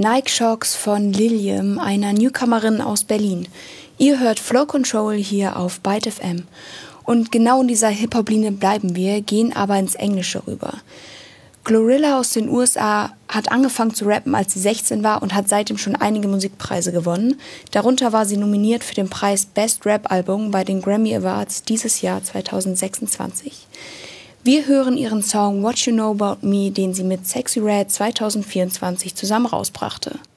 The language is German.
Nike Shox von Lilium, einer Newcomerin aus Berlin. Ihr hört Flow Control hier auf Byte FM. Und genau in dieser Hip-Hop-Linie bleiben wir, gehen aber ins Englische rüber. Glorilla aus den USA hat angefangen zu rappen, als sie 16 war und hat seitdem schon einige Musikpreise gewonnen. Darunter war sie nominiert für den Preis Best Rap Album bei den Grammy Awards dieses Jahr 2026. Wir hören ihren Song What You Know About Me, den sie mit Sexy Red 2024 zusammen rausbrachte.